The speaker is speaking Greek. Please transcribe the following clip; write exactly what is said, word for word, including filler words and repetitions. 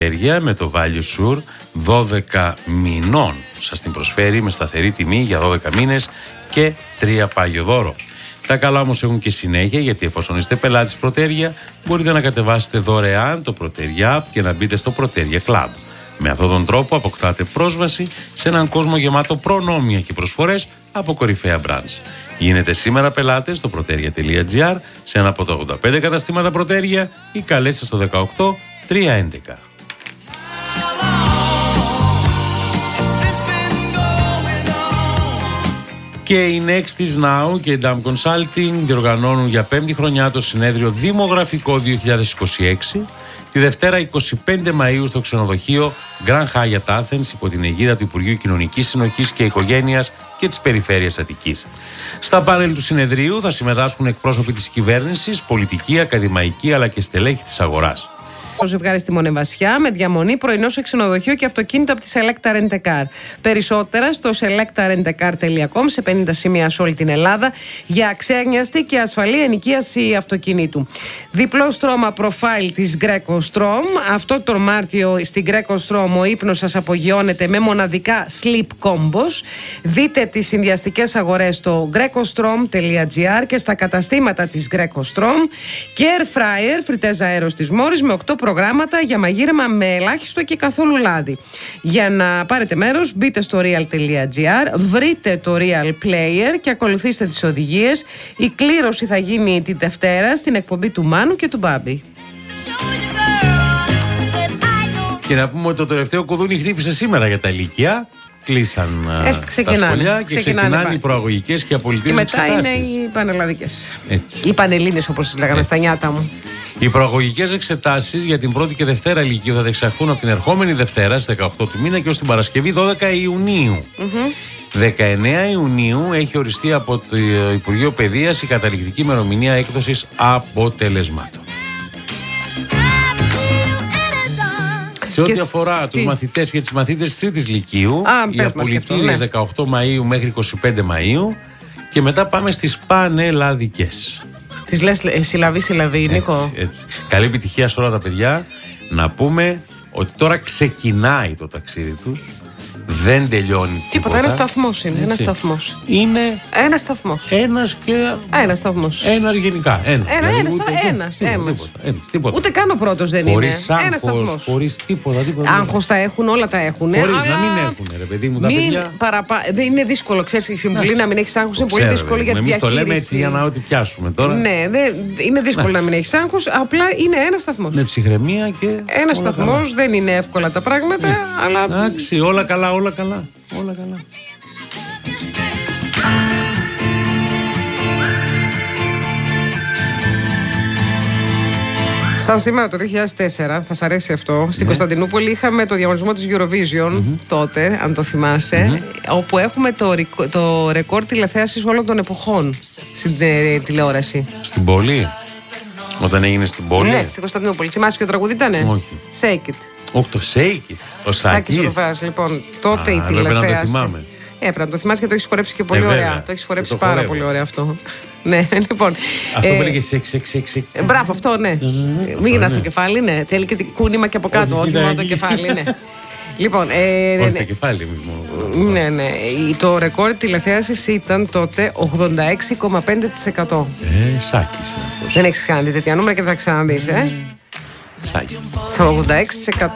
με το Value Sure δώδεκα μηνών. Σας την προσφέρει με σταθερή τιμή για δώδεκα μήνες και τρία πάγιο δώρο. Τα καλά όμως έχουν και συνέχεια, γιατί εφόσον είστε πελάτης Proteria μπορείτε να κατεβάσετε δωρεάν το Proteria App και να μπείτε στο Proteria Club. Με αυτόν τον τρόπο αποκτάτε πρόσβαση σε έναν κόσμο γεμάτο προνόμια και προσφορές από κορυφαία brands. Γίνετε σήμερα πελάτες στο proteria.gr σε ένα από τα ογδόντα πέντε καταστήματα Proteria ή καλέστε στο δεκαοκτώ τριακόσια έντεκα. Και η Nextis Now και η Dam Consulting διοργανώνουν για πέμπτη χρονιά το συνέδριο Δημογραφικό δύο χιλιάδες είκοσι έξι τη Δευτέρα είκοσι πέντε Μαΐου στο ξενοδοχείο Grand Hyatt Athens υπό την αιγίδα του Υπουργείου Κοινωνικής Συνοχής και Οικογένειας και της Περιφέρειας Αττικής. Στα πάνελ του συνεδρίου θα συμμετάσχουν εκπρόσωποι της κυβέρνησης, πολιτικοί, ακαδημαϊκοί αλλά και στελέχη της αγοράς. Το ζευγάρι στη Μονεβασιά με διαμονή, πρωινό σε ξενοδοχείο και αυτοκίνητο από τη Selecta Rent a Car. Περισσότερα στο selecta rent a car τελεία com σε πενήντα σημεία σε όλη την Ελλάδα για αξένιαστη και ασφαλή ενοικίαση αυτοκινήτου. Διπλό στρώμα προφάιλ της Greco Strom. Αυτό το Μάρτιο στην Greco Strom ο ύπνος σας απογειώνεται με μοναδικά sleep combos. Δείτε τις συνδυαστικές αγορές στο greco strom τελεία gr και στα καταστήματα της Greco Strom. Και air fryer, φριτέζα αέρος της Μόρις με οκτώ προγράμματα για μαγείρεμα με ελάχιστο και καθόλου λάδι. Για να πάρετε μέρος μπείτε στο real τελεία gr, βρείτε το Real Player και ακολουθήστε τις οδηγίες. Η κλήρωση θα γίνει τη Δευτέρα στην εκπομπή του Μάνου και του Μπάμπη. Και να πούμε ότι το τελευταίο κουδούνι χτύπησε σήμερα για τα ηλικία. Κλείσαν ε, τα σχολεία και ξεκινάνε, ξεκινάνε οι προαγωγικές και απολυτικές και μετά εξετάσεις. Είναι οι πανελλαδικές. Οι πανελλήνες όπως τις λέγανε στα νιάτα μου. Οι προαγωγικές εξετάσεις για την πρώτη και δευτέρα ηλικίου θα διεξαχθούν από την ερχόμενη Δευτέρα στις δεκαοκτώ του μήνα και ως την Παρασκευή δώδεκα Ιουνίου. Mm-hmm. δεκαεννέα Ιουνίου έχει οριστεί από το Υπουργείο Παιδείας η καταληκτική ημερομηνία έκδοσης αποτελεσμάτων. Σε ό,τι αφορά τους μαθητές και τις μαθήτες της τρίτης λυκείου, Α, οι απολυτήριες ναι. δεκαοκτώ Μαΐου μέχρι είκοσι πέντε Μαΐου και μετά πάμε στις πανελλαδικές. Τις λες συλλαβή-συλλαβή, Νίκο. Έτσι. Καλή επιτυχία σε όλα τα παιδιά. Να πούμε ότι τώρα ξεκινάει το ταξίδι τους. Δεν τελειώνει τίποτα. Ένα σταθμός είναι. Ένα σταθμός. Είναι. Ένα σταθμός. Ένας και. Ένα σταθμός. Ένας γενικά. Ένα. Ένα, δηλαδή, ένας, ούτε, ένας, τίποτα, ένας. Τίποτα, ένας, τίποτα. Ούτε καν ο πρώτος δεν χωρίς είναι. Ένα σταθμός. Χωρίς τίποτα. τίποτα άγχος τα έχουν, όλα τα έχουν. Χωρίς αλλά... να μην έχουν, ρε παιδί μου, τα μην παιδιά. Παραπα... Δεν είναι δύσκολο, ξέρεις, η συμβουλή να μην έχεις άγχος είναι πολύ δύσκολο για τη διαχείριση. Εμείς το λέμε έτσι για να ό,τι πιάσουμε τώρα. Ναι, είναι δύσκολο να μην έχεις άγχος, απλά είναι ένας σταθμός. Με ψυχραιμία και. Ένας σταθμός, δεν είναι εύκολα τα πράγματα, αλλά. Εντάξει, όλα καλά, όλα καλά. Όλα καλά. Σαν σήμερα το δύο χιλιάδες τέσσερα, θα σ' αρέσει αυτό, στην ναι. Κωνσταντινούπολη είχαμε το διαγωνισμό της Eurovision mm-hmm. τότε, αν το θυμάσαι, mm-hmm. όπου έχουμε το, το ρεκόρ τηλεθέασης όλων των εποχών στην ε, τηλεόραση. Στην πόλη, όταν έγινε στην πόλη. Ναι, στην Κωνσταντινούπολη. Θυμάσαι ποιο τραγούδι ήτανε? Όχι. Shake It. Όχι, το Shake It. Ο Σάκης. Σάκης λοιπόν, τότε Α, η τηλεθέαση. Πρέπει να το θυμάμαι. Ε, πρέπει να το θυμάσαι και το έχεις χορέψει και πολύ ε, ωραία. Το έχεις χορέψει πάρα χορεύω. πολύ ωραία αυτό. Ναι, λοιπόν. Αυτό ε, που έλεγε σεξ, σεξ, σεξ, σεξ. Μπράβο, αυτό, ναι. Μην γυρνάς το κεφάλι, ναι. Θέλει και κούνημα και από κάτω, όχι μόνο το κεφάλι, ναι. Λοιπόν, ε, όχι ναι, το κεφάλι μόνο. Ναι, ναι. Το ρεκόρ τηλεθέασης ήταν τότε ογδόντα έξι κόμμα πέντε τοις εκατό. Ε, Σάκης είναι αυτός. Δεν έχεις ξαναδεί τέτοια νούμερα και δεν θα ξαναδείς, ε. Σάκης. ογδόντα έξι τοις εκατό.